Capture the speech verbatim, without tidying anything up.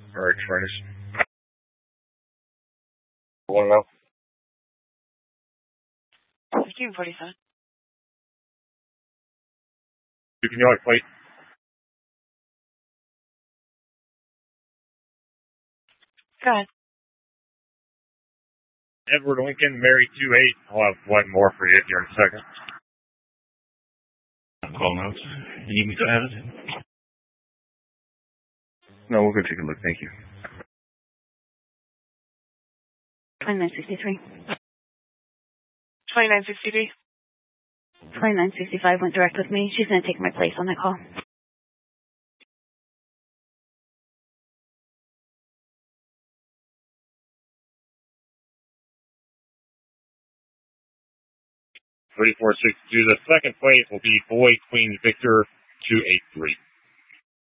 or furnace. One now. fifteen forty-seven. You can yell at plate. Go ahead. Edward Lincoln, Mary two eight. I'll have one more for you here in a second. Call notes. You need me to add it? No, we'll go take a look. Thank you. twenty-nine sixty-three. twenty-nine sixty-three. twenty-nine sixty-five went direct with me. She's going to take my place on that call. thirty-four sixty-two. The second place will be Boy Queen Victor two eight three.